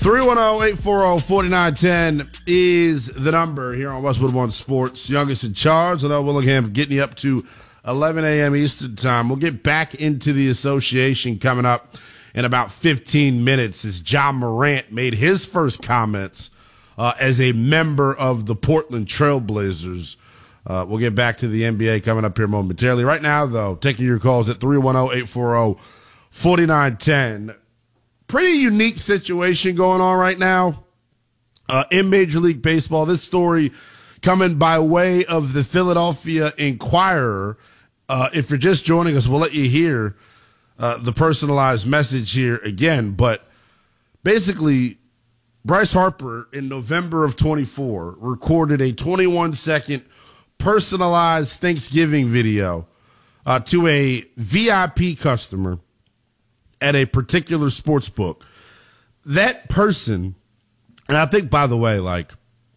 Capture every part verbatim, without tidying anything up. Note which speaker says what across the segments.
Speaker 1: three one zero, eight four zero, four nine one zero is the number here on Westwood One Sports. Youngest in charge. Although Willingham getting you up to eleven a.m. Eastern time. We'll get back into the association coming up in about fifteen minutes as Ja Morant made his first comments uh, as a member of the Portland Trailblazers. Uh, we'll get back to the N B A coming up here momentarily. Right now, though, taking your calls at three one zero, eight four zero, four nine one zero. Pretty unique situation going on right now uh, in Major League Baseball. This story coming by way of the Philadelphia Inquirer. Uh, if you're just joining us, we'll let you hear uh, the personalized message here again. But basically, Bryce Harper in November of twenty-four recorded a twenty-one second personalized Thanksgiving video uh, to a V I P customer at a particular sports book. That person, and I think, by the way, like,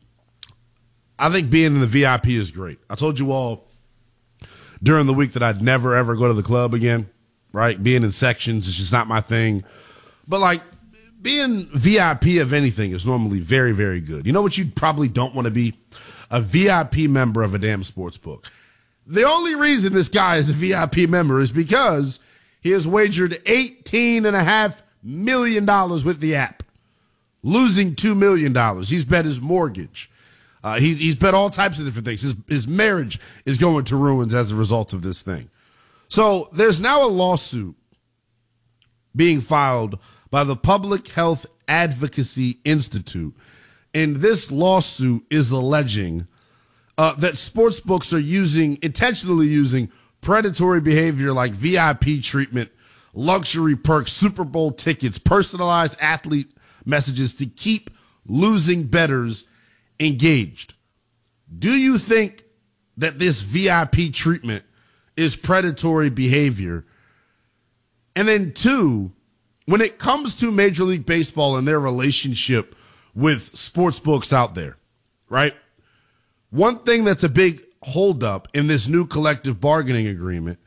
Speaker 1: I think being in the V I P is great. I told you all during the week that I'd never, ever go to the club again, right? Being in sections is just not my thing. But, like, being V I P of anything is normally very, very good. You know what you probably don't want to be? A V I P member of a damn sports book. The only reason this guy is a V I P member is because he has wagered eighteen point five million dollars with the app, losing two million dollars. He's bet his mortgage. Uh, he's, he's bet all types of different things. His, his marriage is going to ruins as a result of this thing. So there's now a lawsuit being filed by the Public Health Advocacy Institute. And this lawsuit is alleging uh, that sports books are using, intentionally using predatory behavior like V I P treatment, luxury perks, Super Bowl tickets, personalized athlete messages to keep losing bettors engaged. Do you think that this V I P treatment is predatory behavior? And then two, when it comes to Major League Baseball and their relationship with sports books out there, right? One thing that's a big holdup in this new collective bargaining agreement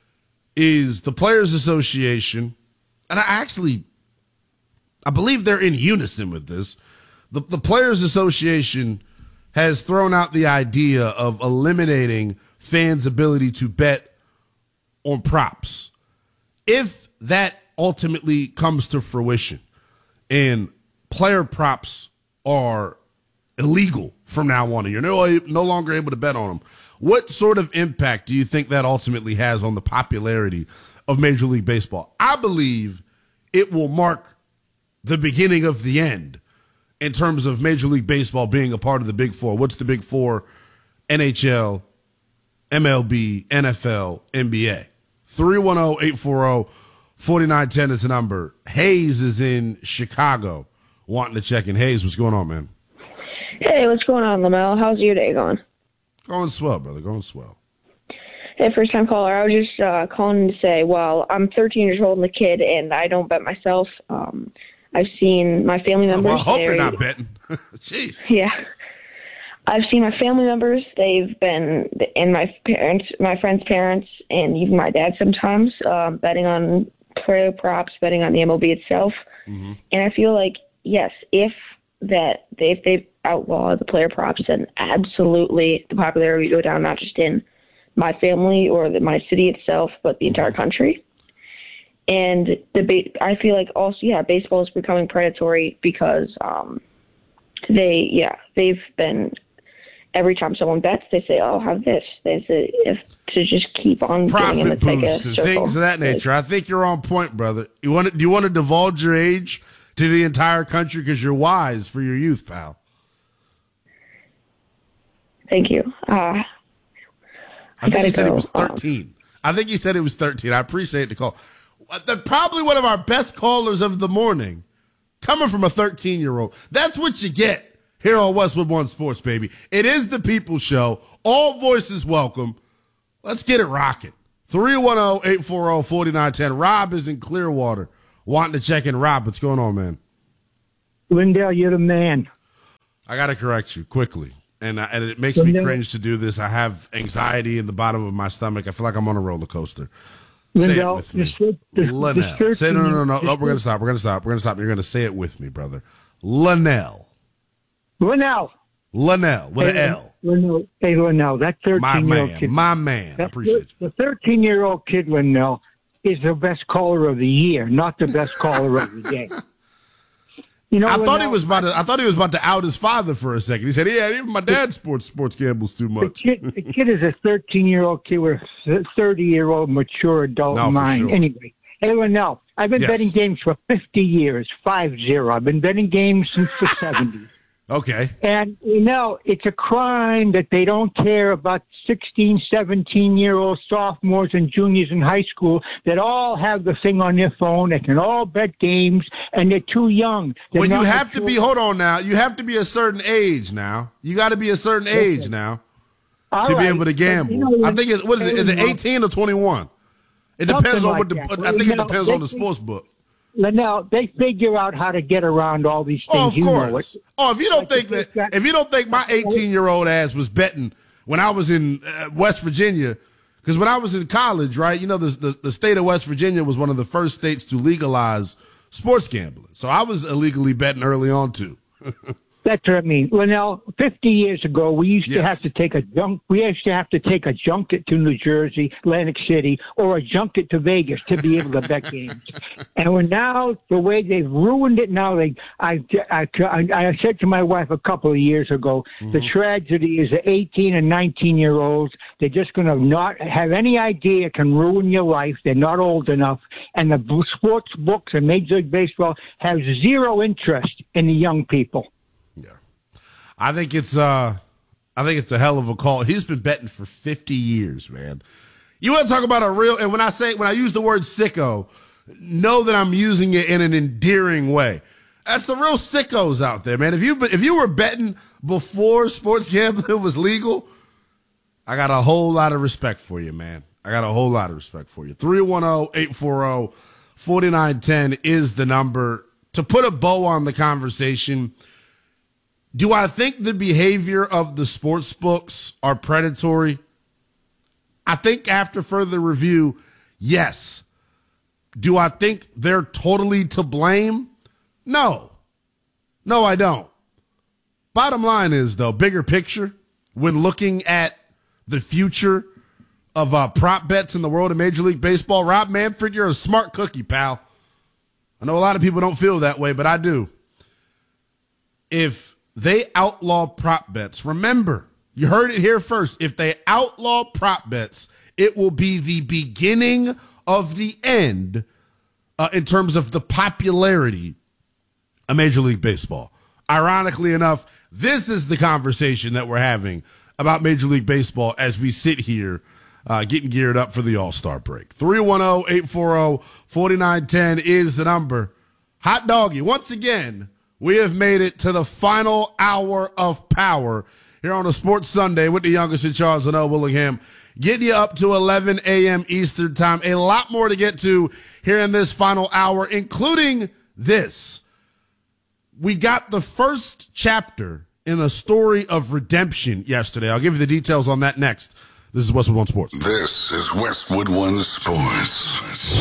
Speaker 1: is the Players Association, and I actually, I believe they're in unison with this. The, the Players Association has thrown out the idea of eliminating fans' ability to bet on props. If that ultimately comes to fruition and player props are illegal from now on, and you're no, no longer able to bet on them, what sort of impact do you think that ultimately has on the popularity of Major League Baseball? I believe it will mark the beginning of the end in terms of Major League Baseball being a part of the Big Four. What's the Big Four? N H L, M L B, N F L, N B A. three one zero, eight four zero, four nine one zero is the number. Hayes is in Chicago wanting to check in. Hayes, what's going on, man?
Speaker 2: Hey, what's going on, Lamel? How's your day going?
Speaker 1: Going swell, brother. Going swell.
Speaker 2: Hey, first-time caller. I was just uh, calling to say, well, I'm thirteen years old and a kid, and I don't bet myself. Um, I've seen my family members.
Speaker 1: Well, I hope you're
Speaker 2: they-
Speaker 1: not betting. Jeez.
Speaker 2: Yeah. I've seen my family members. They've been, and my parents, my friends' parents, and even my dad sometimes, um, betting on player props, betting on the M L B itself. Mm-hmm. And I feel like, yes, if that they, if they outlaw the player props, then absolutely the popularity would go down, not just in my family or the, my city itself, but the entire country. And the ba- I feel like also, yeah, baseball is becoming predatory because um, they, yeah, they've been, every time someone bets, they say, oh, have this. They say, if to just keep on doing
Speaker 1: Profit boosts and things of that nature. I think you're on point, brother. You want to, do you want to divulge your age to the entire country because you're wise for your youth, pal?
Speaker 2: Thank you. Uh, I,
Speaker 1: I think he said
Speaker 2: go.
Speaker 1: he was thirteen. Um, I think he said he was thirteen. I appreciate the call. They're probably one of our best callers of the morning, coming from a thirteen-year-old. That's what you get here on Westwood One Sports, baby. It is the People Show. All voices welcome. Let's get it rocking. three one zero, eight four zero, four nine one zero. Rob is in Clearwater wanting to check in. Rob, what's going on, man?
Speaker 3: Lindell, you're the man.
Speaker 1: I got to correct you quickly. And, I, and it makes me cringe to do this. I have anxiety in the bottom of my stomach. I feel like I'm on a roller coaster.
Speaker 3: Lindell,
Speaker 1: say it with me. Lindell. Say no, no, no, no, no. We're gonna stop. We're gonna stop. We're gonna stop. You're gonna say it with me, brother. Linnell.
Speaker 3: Linnell.
Speaker 1: Linnell with
Speaker 3: hey,
Speaker 1: an L.
Speaker 3: Linnell. Hey, Linnell, that
Speaker 1: My
Speaker 3: thirteen-year-old
Speaker 1: man.
Speaker 3: kid.
Speaker 1: My man. I appreciate you.
Speaker 3: The thirteen-year-old kid, Linnell, is the best caller of the year, not the best caller of the day. You know,
Speaker 1: I thought he
Speaker 3: Linnell,
Speaker 1: was about to. I thought he was about to out his father for a second. He said, "Yeah, even my dad sports sports gambles too
Speaker 3: The
Speaker 1: much."
Speaker 3: kid, the kid is a thirteen-year-old kid with a thirty-year-old mature adult
Speaker 1: No, for
Speaker 3: mind.
Speaker 1: sure.
Speaker 3: Anyway, hey, Linnell, I've been
Speaker 1: Yes.
Speaker 3: betting games for fifty years, five zero. I've been betting games since the seventies.
Speaker 1: Okay.
Speaker 3: And, you know, it's a crime that they don't care about sixteen, seventeen-year-old sophomores and juniors in high school that all have the thing on their phone. They can all bet games, and they're too young. They're
Speaker 1: Well, you
Speaker 3: not
Speaker 1: have to
Speaker 3: mature.
Speaker 1: be. Hold on now. You have to be a certain age now. You got to be a certain age now
Speaker 3: All
Speaker 1: to be
Speaker 3: right,
Speaker 1: able to
Speaker 3: but,
Speaker 1: gamble.
Speaker 3: you know,
Speaker 1: I think it's what is it? Is it
Speaker 3: Linnell,
Speaker 1: eighteen or twenty-one? It
Speaker 3: Something
Speaker 1: depends on
Speaker 3: like
Speaker 1: what the.
Speaker 3: that.
Speaker 1: I think it
Speaker 3: Linnell,
Speaker 1: depends
Speaker 3: they
Speaker 1: on the
Speaker 3: think-
Speaker 1: sports book.
Speaker 3: Linnell, they figure out how to get around all these things.
Speaker 1: Oh, of
Speaker 3: you know it.
Speaker 1: course. Oh, if you don't think
Speaker 3: Like,
Speaker 1: that, if you don't think my eighteen-year-old ass was betting when I was in uh, West Virginia, because when I was in college, right, you know, the, the the state of West Virginia was one of the first states to legalize sports gambling. So I was illegally betting early on too.
Speaker 3: That's what I mean. Linnell, fifty years ago, we used to
Speaker 1: Yes.
Speaker 3: have to take a junk. We used to have to take a junket to New Jersey, Atlantic City, or a junket to Vegas to be able to bet games. And we're now the way they've ruined it. Now they, I, I, I, I said to my wife a couple of years ago,
Speaker 1: Mm-hmm.
Speaker 3: the tragedy is the eighteen and nineteen year olds. They're just going to not have any idea it can ruin your life. They're not old enough, and the sports books and Major League Baseball have zero interest in the young people.
Speaker 1: I think it's uh, I think it's a hell of a call. He's been betting for fifty years, man. You want to talk about a real? And when I say when I use the word sicko, know that I'm using it in an endearing way. That's the real sickos out there, man. If you if you were betting before sports gambling was legal, I got a whole lot of respect for you, man. I got a whole lot of respect for you. three one zero, eight four zero, four nine one zero is the number. To put a bow on the conversation, do I think the behavior of the sports books are predatory? I think after further review, yes. Do I think they're totally to blame? No. No, I don't. Bottom line is, though, bigger picture, when looking at the future of uh, prop bets in the world of Major League Baseball, Rob Manfred, you're a smart cookie, pal. I know a lot of people don't feel that way, but I do. If they outlaw prop bets, remember, you heard it here first. If they outlaw prop bets, it will be the beginning of the end uh, in terms of the popularity of Major League Baseball. Ironically enough, this is the conversation that we're having about Major League Baseball as we sit here uh, getting geared up for the All-Star break. three one zero, eight four zero, four nine one zero is the number. Hot Doggy, once again, we have made it to the final hour of power here on a Sports Sunday with the youngest in charge, Linnell Willingham, getting you up to eleven a.m. Eastern time. A lot more to get to here in this final hour, including this. We got the first chapter in a story of redemption yesterday. I'll give you the details on that next. This is Westwood One Sports.
Speaker 4: This is Westwood One Sports.